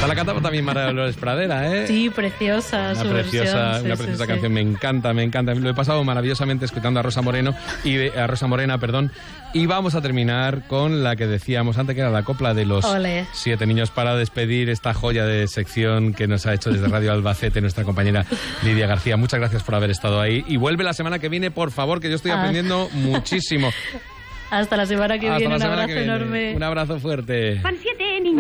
Esta la cantaba también María Dolores Pradera, ¿eh? Sí, preciosa su versión. Una preciosa canción, me encanta. Lo he pasado maravillosamente escuchando a Rosa Morena, y vamos a terminar con la que decíamos antes, que era la copla de los Olé. 7 niños, para despedir esta joya de sección que nos ha hecho desde Radio Albacete nuestra compañera Lidia García. Muchas gracias por haber estado ahí, y vuelve la semana que viene, por favor, que yo estoy aprendiendo muchísimo. Hasta la semana que viene, un abrazo enorme. Un abrazo fuerte.